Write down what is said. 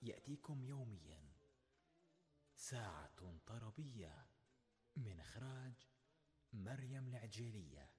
يأتيكم يوميا ساعة طربية من إخراج مريم العجيلية.